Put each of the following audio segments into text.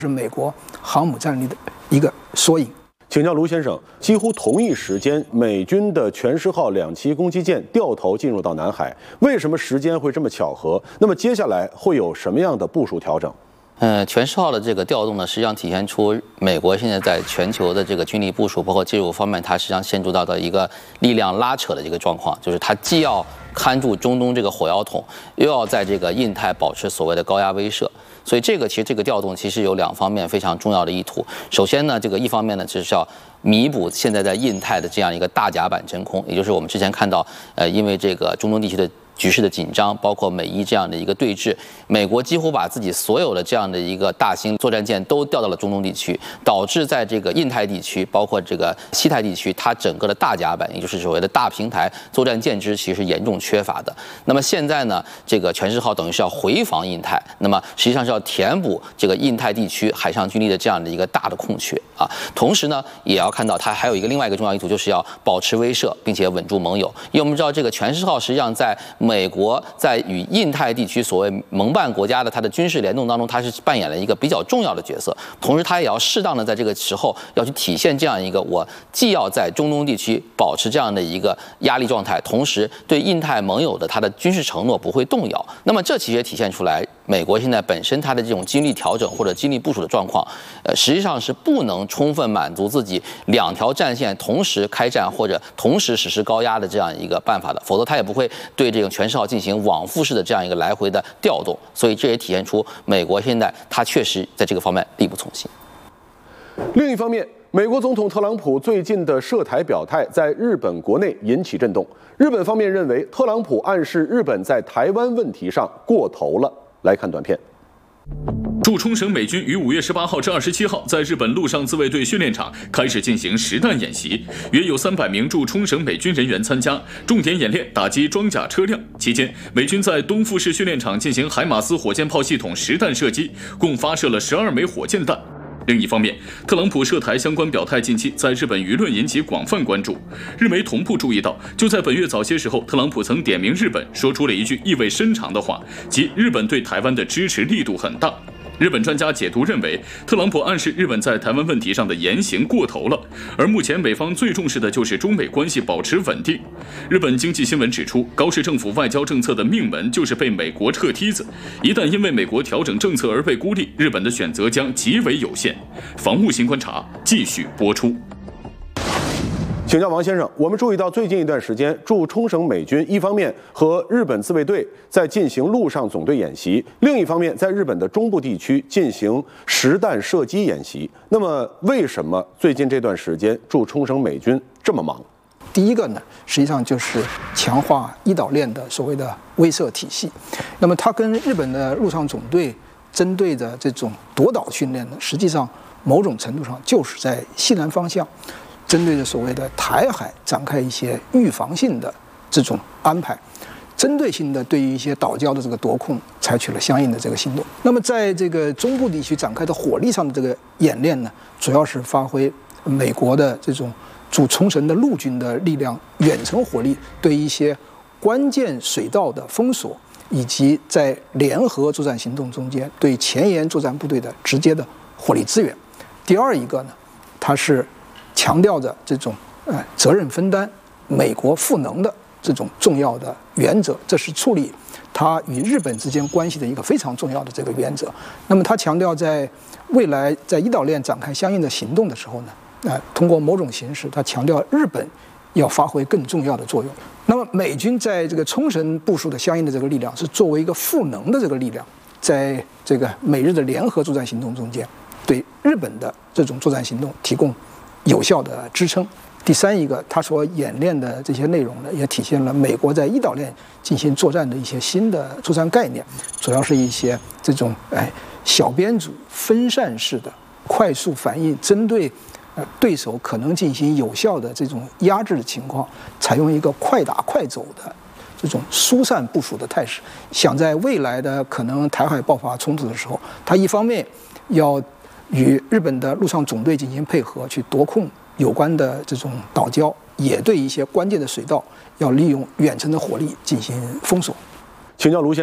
是美国航母战力的一个缩影。 请教卢先生，几乎同一时间，美军的全狮号2栖攻击舰掉头进入到南海，为什么时间会这么巧合？那么接下来会有什么样的部署调整？ 全狮号的这个调动呢，实际上体现出美国现在在全球的这个军力部署，包括技术方面，它实际上陷入到的一个力量拉扯的这个状况，就是它既要看住中东这个火药桶，又要在这个印太保持所谓的高压威慑。所以这个调动其实有2方面非常重要的意图。首先呢，这个一方面呢，就是要弥补现在在印太的这样一个大甲板真空，也就是我们之前看到，因为这个中东地区的局势的紧张，包括美伊这样的一个对峙，美国几乎把自己所有的这样的一个大型作战舰都调到了中东地区，导致在这个印太地区，包括这个西太地区，它整个的大甲板，也就是所谓的大平台作战舰只，其实是严重缺乏的。那么现在呢，这个全狮号等于是要回防印太，那么实际上是要填补这个印太地区海上军力的这样的一个大的空缺啊。同时呢，也要看到它还有另外一个重要意图，就是要保持威慑，并且稳住盟友。因为我们知道这个全狮号实际上在美国在与印太地区所谓盟办国家的它的军事联动当中，它是扮演了一个比较重要的角色。同时，它也要适当的在这个时候要去体现这样一个，我既要在中东地区保持这样的一个压力状态，同时对印太盟友的它的军事承诺不会动摇。那么这其实也体现出来，美国现在本身它的这种军力调整或者军力部署的状况，实际上是不能充分满足自己2条战线同时开战或者同时实施高压的这样一个办法的，否则它也不会对这种全狮号进行往复式的这样一个来回的调动。所以这也体现出美国现在它确实在这个方面力不从心。 另一方面，美国总统特朗普最近的涉台表态在日本国内引起震动。日本方面认为，特朗普暗示日本在台湾问题上过头了。来看短片。 驻冲绳美军于5月18号至27号在日本陆上自卫队训练场开始进行实弹演习，约有300名驻冲绳美军人员参加，重点演练打击装甲车辆。期间，美军在东富士训练场进行海马斯火箭炮系统实弹射击，共发射了12枚火箭弹。另一方面，特朗普涉台相关表态近期在日本舆论引起广泛关注。日媒同步注意到，就在本月早些时候，特朗普曾点名日本，说出了一句意味深长的话，即日本对台湾的支持力度很大。日本专家解读认为，特朗普暗示日本在台湾问题上的言行过头了，而目前美方最重视的就是中美关系保持稳定。日本经济新闻指出，高市政府外交政策的命门就是被美国撤梯子，一旦因为美国调整政策而被孤立，日本的选择将极为有限。防务新观察继续播出。 请教王先生，我们注意到最近一段时间，驻冲绳美军一方面和日本自卫队在进行陆上总队演习，另一方面在日本的中部地区进行实弹射击演习。那么，为什么最近这段时间驻冲绳美军这么忙？ 第一个呢，实际上就是强化一岛链的所谓的威慑体系。那么，它跟日本的陆上总队针对的这种夺岛训练呢，实际上某种程度上就是在西南方向，针对着所谓的台海展开一些预防性的这种安排，针对性的对于一些岛礁的这个夺控采取了相应的这个行动。那么在这个中部地区展开的火力上的这个演练呢，主要是发挥美国的这种驻冲绳的陆军的力量远程火力对一些关键水道的封锁，以及在联合作战行动中间对前沿作战部队的直接的火力支援。第二一个呢，它是强调着这种责任分担、美国赋能的这种重要的原则，这是处理它与日本之间关系的一个非常重要的这个原则。那么，它强调在未来在一岛链展开相应的行动的时候呢，通过某种形式，它强调日本要发挥更重要的作用。那么，美军在这个冲绳部署的相应的这个力量是作为一个赋能的这个力量，在这个美日的联合作战行动中间，对日本的这种作战行动提供有效的支撑。第三一个，它所演练的这些内容呢，也体现了美国在一岛链进行作战的一些新的作战概念，主要是一些这种小编组分散式的快速反应，针对对手可能进行有效的这种压制的情况，采用一个快打快走的这种疏散部署的态势，想在未来的可能台海爆发冲突的时候，它一方面要与日本的陆上总队进行配合，去夺控有关的这种岛礁，也对一些关键的水道要利用远程的火力进行封锁。 请教卢先生，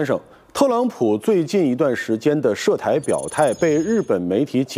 特朗普最近一段时间的涉台表态被日本媒体